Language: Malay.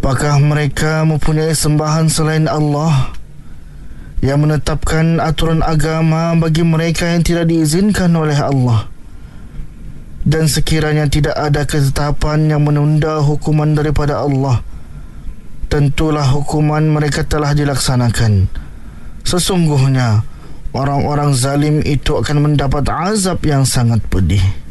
Apakah mereka mempunyai sembahan selain Allah yang menetapkan aturan agama bagi mereka yang tidak diizinkan oleh Allah? Dan sekiranya tidak ada ketetapan yang menunda hukuman daripada Allah, tentulah hukuman mereka telah dilaksanakan. Sesungguhnya orang-orang zalim itu akan mendapat azab yang sangat pedih.